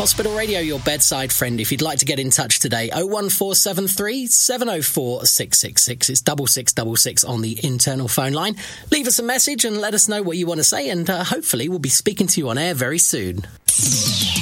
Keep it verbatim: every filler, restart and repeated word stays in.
Hospital Radio, your bedside friend. If you'd like to get in touch today, oh one four seven three, seven oh four, six six six. It's double six double six on the internal phone line. Leave us a message and let us know what you want to say, and uh, hopefully we'll be speaking to you on air very soon.